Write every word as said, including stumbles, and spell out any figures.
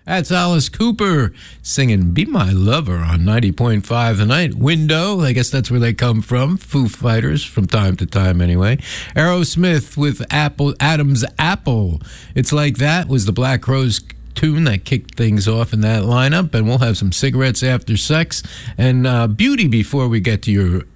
That's Alice Cooper singing Be My Lover on ninety point five The Night. Window, I guess that's where they come from. Foo Fighters, from time to time anyway. Aerosmith with Apple, Adam's Apple. It's Like That was the Black Crowes tune that kicked things off in that lineup. And we'll have some Cigarettes After Sex and uh, Beauty before we get to your